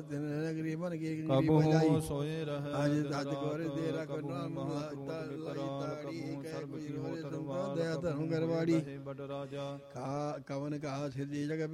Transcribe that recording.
ਨਗਰੀ ਬਨ ਕੇ ਕਬਹੂ ਸੋਏ ਰਹਿ ਅਜ ਤਦ ਕੋਰ ਦੇ ਰਖ ਨਾਮ ਤਾੜੀ ਸਰਬ ਕੀ ਹੋਤਰ ਦਇਆ ਧਰਮ ਕਰਵਾੜੀ ਬੜ ਰਾਜਾ ਕਵਨ ਕਹਾ ਸਿਰਜੀ ਜਗ